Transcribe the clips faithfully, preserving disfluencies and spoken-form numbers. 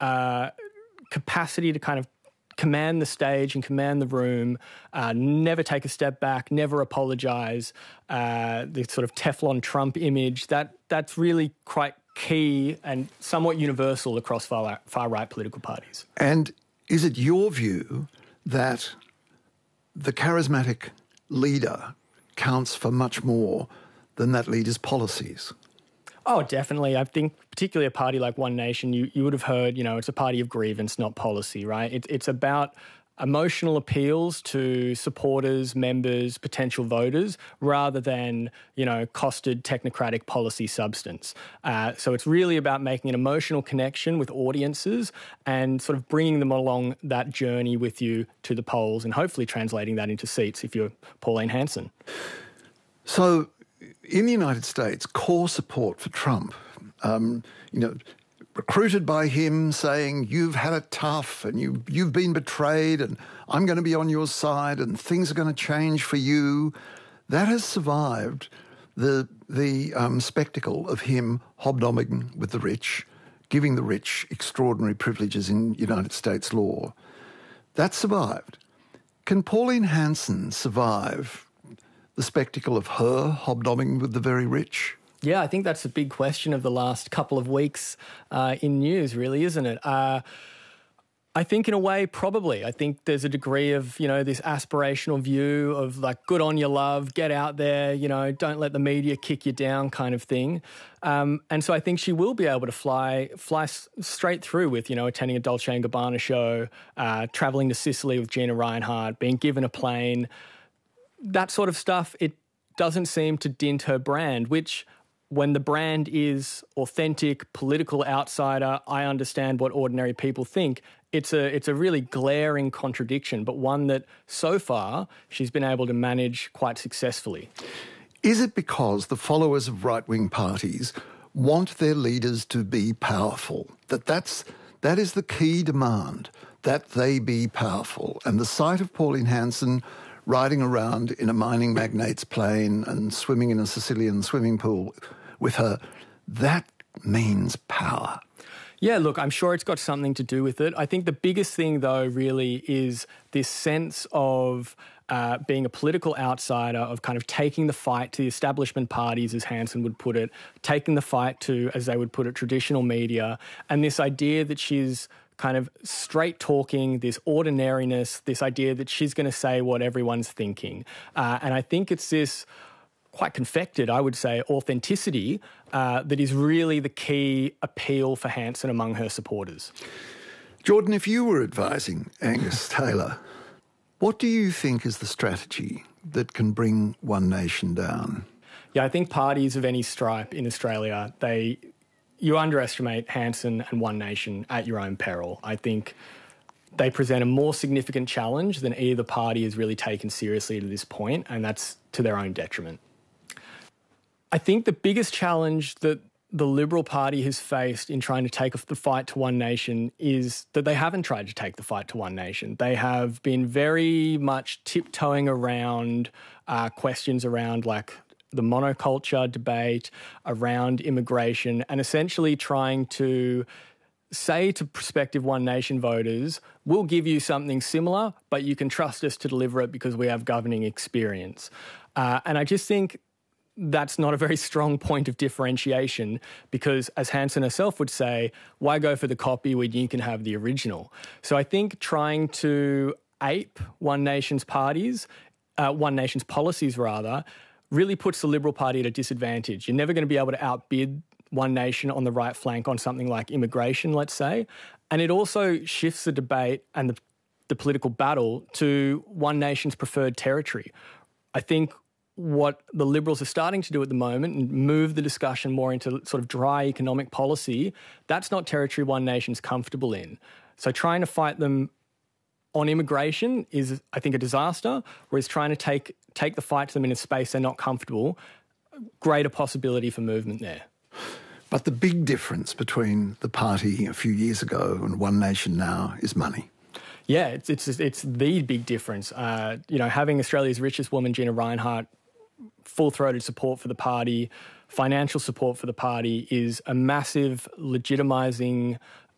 uh, capacity to kind of command the stage and command the room, uh, never take a step back, never apologise, uh, the sort of Teflon Trump image, that that's really quite key and somewhat universal across far, far-right political parties. And is it your view that the charismatic leader counts for much more than that leader's policies? Oh, definitely. I think particularly a party like One Nation, you, you would have heard, you know, it's a party of grievance, not policy, right? It, it's about emotional appeals to supporters, members, potential voters, rather than, you know, costed technocratic policy substance. Uh, so it's really about making an emotional connection with audiences and sort of bringing them along that journey with you to the polls and hopefully translating that into seats if you're Pauline Hanson. So in the United States, core support for Trump, um, you know, recruited by him saying, you've had it tough and you, you've been betrayed and I'm going to be on your side and things are going to change for you, that has survived the, the um, spectacle of him hobnobbing with the rich, giving the rich extraordinary privileges in United States law. That survived. Can Pauline Hanson survive the spectacle of her hobnobbing with the very rich? Yeah, I think that's a big question of the last couple of weeks uh, in news, really, isn't it? Uh, I think in a way, probably. I think there's a degree of, you know, this aspirational view of like, good on your love, get out there, you know, don't let the media kick you down kind of thing. Um, and so I think she will be able to fly fly s- straight through with, you know, attending a Dolce and Gabbana show, uh, travelling to Sicily with Gina Reinhardt, being given a plane. That sort of stuff, it doesn't seem to dint her brand, which when the brand is authentic, political outsider, I understand what ordinary people think. It's a it's a really glaring contradiction, but one that so far she's been able to manage quite successfully. Is it because the followers of right-wing parties want their leaders to be powerful, that that's, that is the key demand, that they be powerful? And the sight of Pauline Hanson riding around in a mining magnate's plane and swimming in a Sicilian swimming pool with her, that means power. Yeah, look, I'm sure it's got something to do with it. I think the biggest thing, though, really is this sense of uh, being a political outsider, of kind of taking the fight to the establishment parties, as Hanson would put it, taking the fight to, as they would put it, traditional media, and this idea that she's kind of straight talking, this ordinariness, this idea that she's going to say what everyone's thinking. Uh, and I think it's this quite confected, I would say, authenticity uh, that is really the key appeal for Hanson among her supporters. Jordan, if you were advising Angus Taylor, what do you think is the strategy that can bring One Nation down? Yeah, I think parties of any stripe in Australia, they you underestimate Hanson and One Nation at your own peril. I think they present a more significant challenge than either party has really taken seriously to this point, and that's to their own detriment. I think the biggest challenge that the Liberal Party has faced in trying to take the fight to One Nation is that they haven't tried to take the fight to One Nation. They have been very much tiptoeing around uh, questions around like the monoculture debate, around immigration, and essentially trying to say to prospective One Nation voters, we'll give you something similar, but you can trust us to deliver it because we have governing experience. Uh, and I just think that's not a very strong point of differentiation because, as Hanson herself would say, why go for the copy when you can have the original? So I think trying to ape One Nation's parties, uh, One Nation's policies rather, really puts the Liberal Party at a disadvantage. You're never going to be able to outbid One Nation on the right flank on something like immigration, let's say. And it also shifts the debate and the, the political battle to One Nation's preferred territory. I think what the Liberals are starting to do at the moment and move the discussion more into sort of dry economic policy, that's not territory One Nation's comfortable in. So trying to fight them on immigration is, I think, a disaster, whereas trying to take take the fight to them in a space they're not comfortable, greater possibility for movement there. But the big difference between the party a few years ago and One Nation now is money. Yeah, it's it's it's the big difference. Uh, you know, having Australia's richest woman, Gina Reinhardt, full-throated support for the party, financial support for the party is a massive legitimising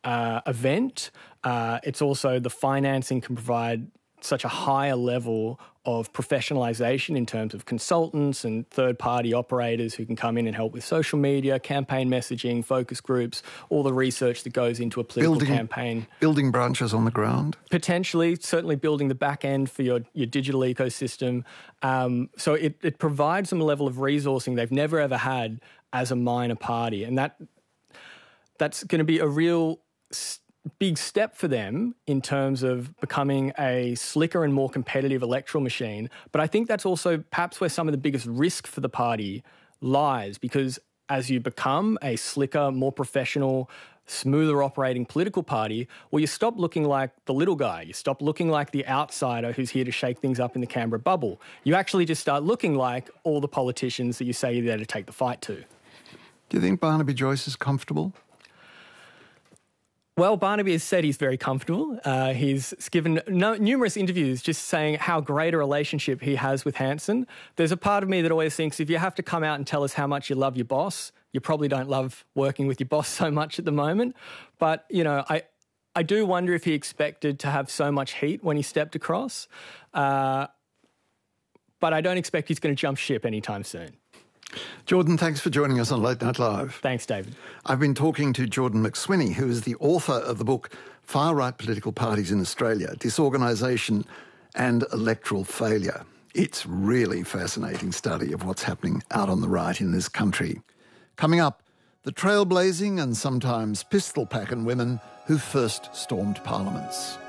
uh, event. Uh, it's also the financing can provide such a higher level of professionalisation in terms of consultants and third-party operators who can come in and help with social media, campaign messaging, focus groups, all the research that goes into a political building, campaign. Building branches on the ground? Potentially, certainly building the back end for your, your digital ecosystem. Um, so it, it provides some level of resourcing they've never ever had as a minor party. And that that's going to be a real big step for them in terms of becoming a slicker and more competitive electoral machine. But I think that's also perhaps where some of the biggest risk for the party lies, because as you become a slicker, more professional, smoother operating political party, well, you stop looking like the little guy. You stop looking like the outsider who's here to shake things up in the Canberra bubble. You actually just start looking like all the politicians that you say you're there to take the fight to. Do you think Barnaby Joyce is comfortable? Well, Barnaby has said he's very comfortable. Uh, he's given no, numerous interviews just saying how great a relationship he has with Hanson. There's a part of me that always thinks if you have to come out and tell us how much you love your boss, you probably don't love working with your boss so much at the moment. But, you know, I, I do wonder if he expected to have so much heat when he stepped across. Uh, but I don't expect he's going to jump ship anytime soon. Jordan, thanks for joining us on Late Night Live. Thanks, David. I've been talking to Jordan McSweeney, who is the author of the book Far-Right Political Parties in Australia, Disorganisation and Electoral Failure. It's really fascinating study of what's happening out on the right in this country. Coming up, the trailblazing and sometimes pistol-packing women who first stormed parliaments.